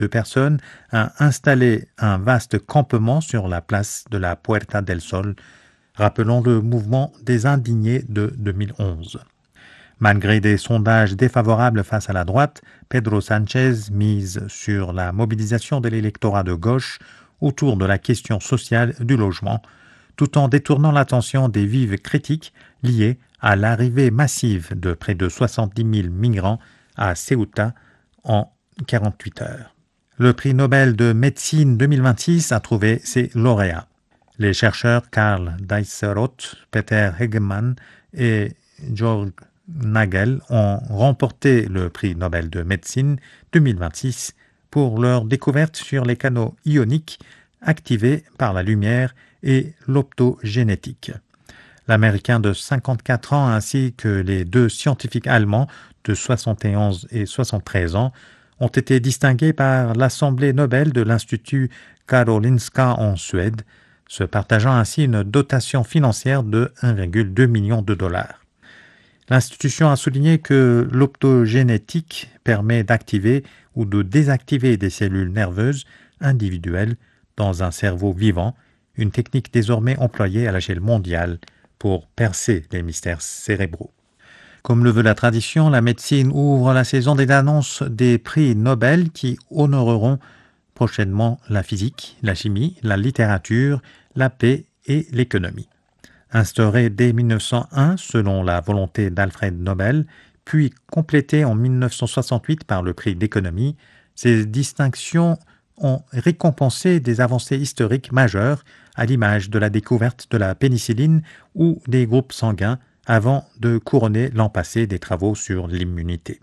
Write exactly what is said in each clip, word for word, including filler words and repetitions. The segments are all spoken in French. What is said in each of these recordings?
de personnes a installé un vaste campement sur la place de la Puerta del Sol, rappelant le mouvement des indignés de deux mille onze. Malgré des sondages défavorables face à la droite, Pedro Sánchez mise sur la mobilisation de l'électorat de gauche autour de la question sociale du logement, tout en détournant l'attention des vives critiques liées à l'arrivée massive de près de soixante-dix mille migrants à Ceuta en quarante-huit heures. Le prix Nobel de médecine deux mille vingt-six a trouvé ses lauréats. Les chercheurs Karl Dijsselhout, Peter Hegemann et Georg Nagel ont remporté le prix Nobel de médecine deux mille vingt-six pour leur découverte sur les canaux ioniques activés par la lumière et l'optogénétique. L'Américain de cinquante-quatre ans ainsi que les deux scientifiques allemands de soixante et onze et soixante-treize ans ont été distingués par l'Assemblée Nobel de l'Institut Karolinska en Suède, se partageant ainsi une dotation financière de un virgule deux million de dollars. L'institution a souligné que l'optogénétique permet d'activer ou de désactiver des cellules nerveuses individuelles dans un cerveau vivant, une technique désormais employée à l'échelle mondiale pour percer les mystères cérébraux. Comme le veut la tradition, la médecine ouvre la saison des annonces des prix Nobel qui honoreront prochainement la physique, la chimie, la littérature, la paix et l'économie. Instaurée dès mille neuf cent un selon la volonté d'Alfred Nobel, puis complétée en mille neuf cent soixante-huit par le prix d'économie, ces distinctions ont récompensé des avancées historiques majeures à l'image de la découverte de la pénicilline ou des groupes sanguins avant de couronner l'an passé des travaux sur l'immunité.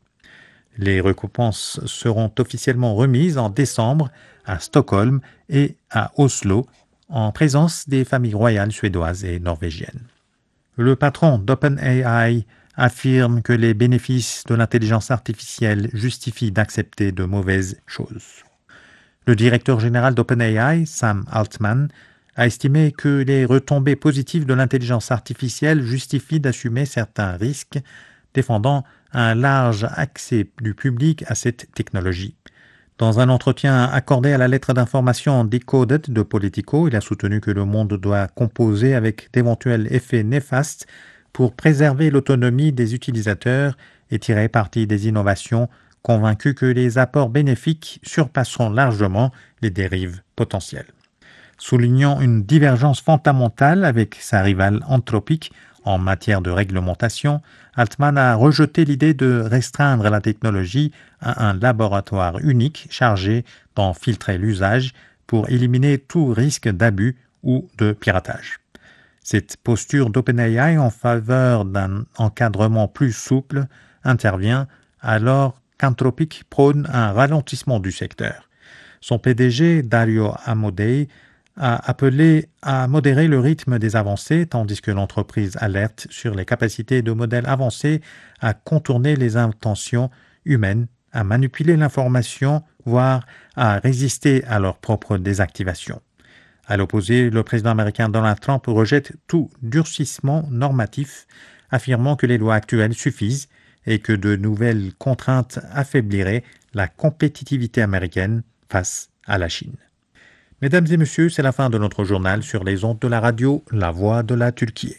Les récompenses seront officiellement remises en décembre à Stockholm et à Oslo en présence des familles royales suédoises et norvégiennes. Le patron d'OpenAI affirme que les bénéfices de l'intelligence artificielle justifient d'accepter de mauvaises choses. Le directeur général d'OpenAI, Sam Altman, a estimé que les retombées positives de l'intelligence artificielle justifient d'assumer certains risques, défendant un large accès du public à cette technologie. Dans un entretien accordé à la lettre d'information Decoded de Politico, il a soutenu que le monde doit composer avec d'éventuels effets néfastes pour préserver l'autonomie des utilisateurs et tirer parti des innovations, convaincu que les apports bénéfiques surpasseront largement les dérives potentielles. Soulignant une divergence fondamentale avec sa rivale Anthropic en matière de réglementation, Altman a rejeté l'idée de restreindre la technologie à un laboratoire unique chargé d'en filtrer l'usage pour éliminer tout risque d'abus ou de piratage. Cette posture d'OpenAI en faveur d'un encadrement plus souple intervient alors qu'Anthropic prône un ralentissement du secteur. Son P D G, Dario Amodei, a appelé à modérer le rythme des avancées, tandis que l'entreprise alerte sur les capacités de modèles avancés à contourner les intentions humaines, à manipuler l'information, voire à résister à leur propre désactivation. À l'opposé, le président américain Donald Trump rejette tout durcissement normatif, affirmant que les lois actuelles suffisent et que de nouvelles contraintes affaibliraient la compétitivité américaine face à la Chine. Mesdames et messieurs, c'est la fin de notre journal sur les ondes de la radio La Voix de la Turquie.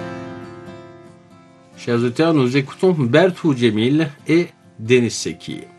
Chers auditeurs, nous écoutons Bertu Cemil et Deniz Seki.